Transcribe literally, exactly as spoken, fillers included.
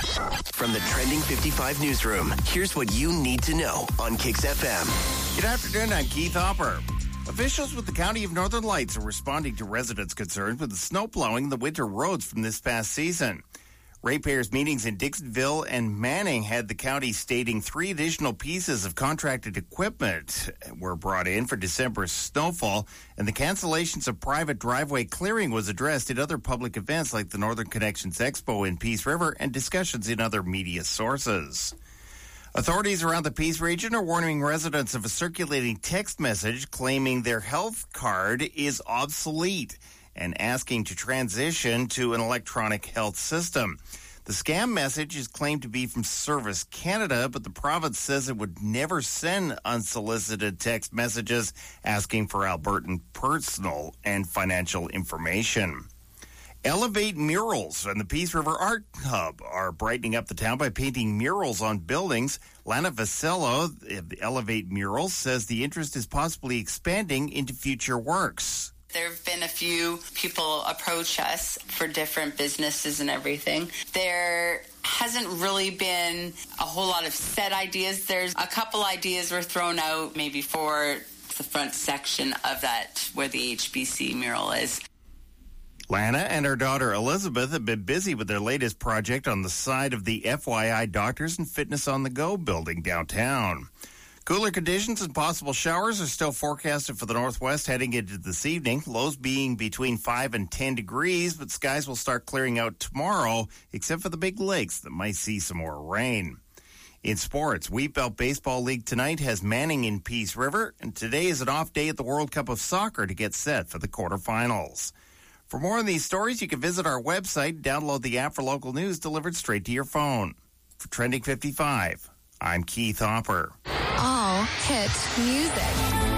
From the Trending fifty-five newsroom, here's what you need to know on Kix F M. Good afternoon, I'm Keith Hopper. Officials with the County of Northern Lights are responding to residents' concerns with the snow plowing the winter roads from this past season. Ratepayers meetings in Dixonville and Manning had the county stating three additional pieces of contracted equipment were brought in for December's snowfall, and the cancellations of private driveway clearing was addressed at other public events like the Northern Connections Expo in Peace River and discussions in other media sources. Authorities around the Peace region are warning residents of a circulating text message claiming their health card is obsolete and asking to transition to an electronic health system. The scam message is claimed to be from Service Canada, but the province says it would never send unsolicited text messages asking for Albertan personal and financial information. Elevate Murals and the Peace River Art Hub are brightening up the town by painting murals on buildings. Lana Vasello of Elevate Murals says the interest is possibly expanding into future works. There have been a few people approach us for different businesses and everything. There hasn't really been a whole lot of set ideas. There's a couple ideas were thrown out maybe for the front section of that where the H B C mural is. Lana and her daughter Elizabeth have been busy with their latest project on the side of the F Y I Doctors and Fitness on the Go building downtown. Cooler conditions and possible showers are still forecasted for the northwest heading into this evening, lows being between five and ten degrees, but skies will start clearing out tomorrow, except for the big lakes that might see some more rain. In sports, Wheat Belt Baseball League tonight has Manning in Peace River, and today is an off day at the World Cup of Soccer to get set for the quarterfinals. For more on these stories, you can visit our website, download the app for local news delivered straight to your phone. For Trending fifty-five, I'm Keith Hopper. All hit music.